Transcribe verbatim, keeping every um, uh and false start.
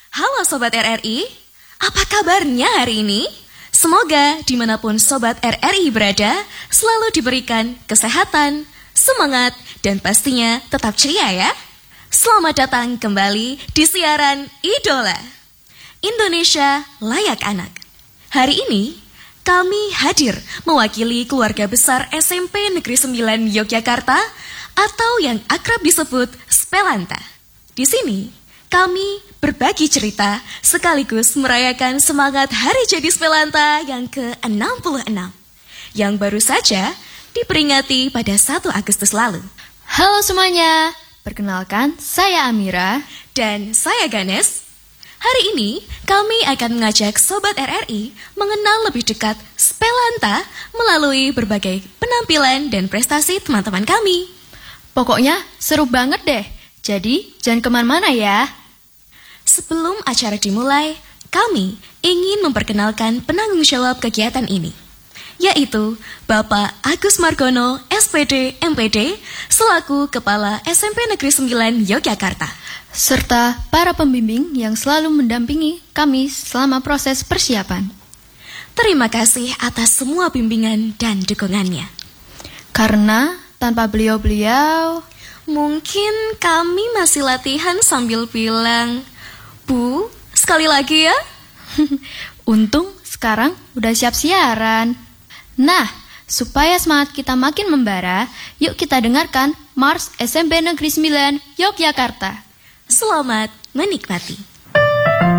Halo Sobat R R I, apa kabarnya hari ini? Semoga dimanapun Sobat R R I berada, selalu diberikan kesehatan, semangat, dan pastinya tetap ceria ya. Selamat datang kembali di siaran Idola Indonesia Layak Anak. Hari ini, kami hadir mewakili keluarga besar S M P Negeri sembilan Yogyakarta atau yang akrab disebut Spelanta. Di sini, kami berbagi cerita sekaligus merayakan semangat Hari Jadi Spelanta yang ke enam puluh enam yang baru saja diperingati pada satu Agustus lalu. Halo semuanya, perkenalkan saya Amira dan saya Ganes. Hari ini kami akan mengajak Sobat R R I mengenal lebih dekat Spelanta melalui berbagai penampilan dan prestasi teman-teman kami. Pokoknya seru banget deh, jadi jangan kemana-mana ya. Sebelum acara dimulai, kami ingin memperkenalkan penanggung jawab kegiatan ini, yaitu Bapak Agus Margono, S P D M P D, selaku Kepala S M P Negeri sembilan Yogyakarta, serta para pembimbing yang selalu mendampingi kami selama proses persiapan. Terima kasih atas semua bimbingan dan dukungannya. Karena tanpa beliau-beliau, mungkin kami masih latihan sambil bilang, Bu, sekali lagi ya. Untung sekarang udah siap siaran. Nah, supaya semangat kita makin membara, yuk kita dengarkan Mars S M P Negeri sembilan Yogyakarta. Selamat menikmati.